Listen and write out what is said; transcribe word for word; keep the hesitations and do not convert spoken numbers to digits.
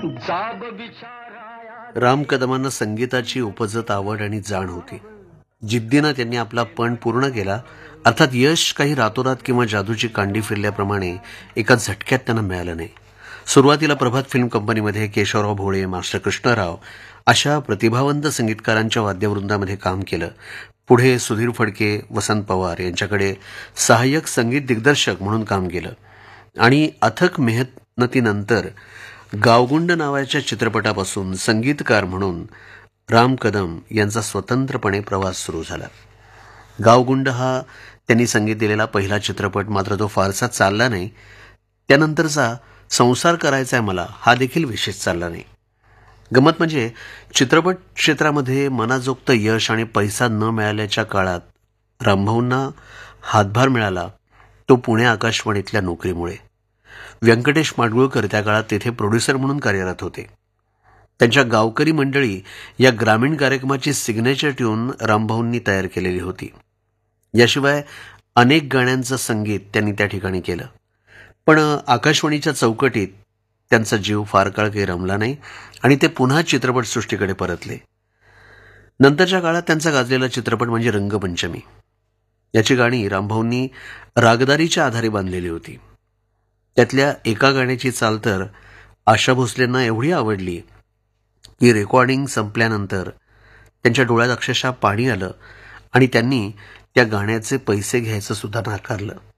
राम कदमांना संगीताची उपजत आवड आणि जाण होती. जिद्दीनं त्यांनी आपला पण पूर्ण केला. अर्थात यश काही रातोरात किंवा जादूची कांडी फिरल्याप्रमाणे एका झटक्यात त्यांना मिळालं नाही. सुरुवातीला प्रभात फिल्म कंपनीमध्ये केशवराव भोळे, मास्टर कृष्णराव अशा प्रतिभावंत संगीतकारांच्या वाद्यवृंदामध्ये काम केलं. पुढे सुधीर फडके, वसंत पवार यांच्याकडे सहाय्यक संगीत दिग्दर्शक म्हणून काम केलं आणि अथक मेहनतीनंतर गावगुंड नावाच्या चित्रपटापासून संगीतकार म्हणून राम कदम यांचा स्वतंत्रपणे प्रवास सुरू झाला. गावगुंड हा त्यांनी संगीत दिलेला पहिला चित्रपट, मात्र तो फारसा चालला नाही. त्यानंतरचा संसार करायचा आहे मला हा देखील विशेष चालला नाही. गमत म्हणजे चित्रपट क्षेत्रामध्ये मनाजोगतं यश आणि पैसा न मिळाल्याच्या काळात रामभाऊंना हातभार मिळाला तो पुणे आकाशवाणीतल्या नोकरीमुळे. व्यंकटेश माडगुळकर त्या काळात तेथे प्रोड्युसर म्हणून कार्यरत होते. त्यांच्या गावकरी मंडळी या ग्रामीण कार्यक्रमाची सिग्नेचर ट्यून रामभाऊंनी तयार केलेली होती. याशिवाय अनेक गाण्यांचं संगीत त्यांनी त्या ठिकाणी केलं. पण आकाशवाणीच्या चौकटीत त्यांचा जीव फार काळ काही रमला नाही आणि ते पुन्हा चित्रपटसृष्टीकडे परतले. नंतरच्या काळात त्यांचा गाजलेला चित्रपट म्हणजे रंगपंचमी. याची गाणी रामभाऊंनी रागदारीच्या आधारे बांधलेली होती. त्यातल्या एका गाण्याची चाल तर आशा भोसलेंना एवढी आवडली की रेकॉर्डिंग संपल्यानंतर त्यांच्या डोळ्यात अक्षरशः पाणी आलं आणि त्यांनी त्या गाण्याचे पैसे घ्यायचं सुद्धा नाकारलं.